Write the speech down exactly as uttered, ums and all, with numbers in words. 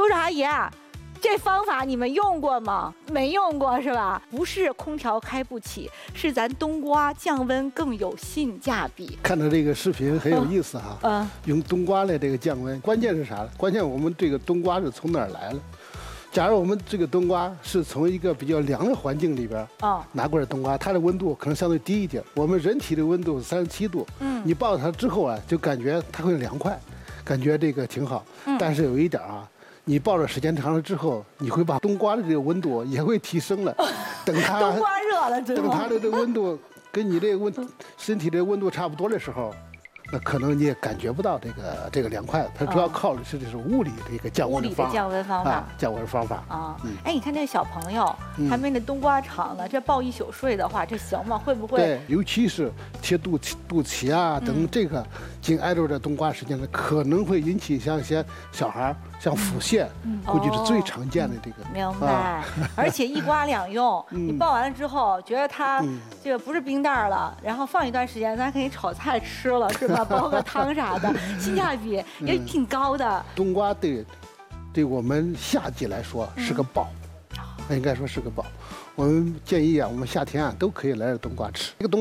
叔叔阿姨啊，这方法你们用过吗？没用过是吧？不是空调开不起，是咱冬瓜降温更有性价比。 看到这个视频很有意思哈， 嗯， 用冬瓜来这个降温，关键是啥呢？关键我们这个冬瓜是从哪儿来的？假如我们这个冬瓜是从一个比较凉的环境里边哦拿过来冬瓜，它的温度可能相对低一点。我们人体的温度是三十七度， 嗯， 你抱它之后啊，就感觉它会凉快，感觉这个挺好。 嗯， 但是有一点啊，你抱着时间长了之后，你会把冬瓜的这个温度也会提升了。等它冬瓜热了之后， 等它的这个温度跟你这个温身体的温度差不多的时候。那可能你也感觉不到这个这个凉快，它主要靠的是这是物理的一个降温物理的降温方法， 啊、降温方法啊。嗯、哎，你看这个小朋友还没那冬瓜长呢，这抱一宿睡的话，这行吗？会不会？ 对，尤其是贴肚脐、肚脐啊等这个紧挨着的冬瓜时间呢，可能会引起像一些小孩像腹泻， 嗯、 估计是最常见的这个。 嗯、明白。啊、而且一瓜两用， 嗯、 你抱完了之后，觉得它这个不是冰袋了，然后放一段时间，咱可以炒菜吃了，是吧？煲个汤啥的，性价比也挺高的。 嗯、冬瓜对，对我们夏季来说是个宝，嗯、应该说是个宝。我们建议啊，我们夏天啊都可以来点冬瓜吃。这个冬。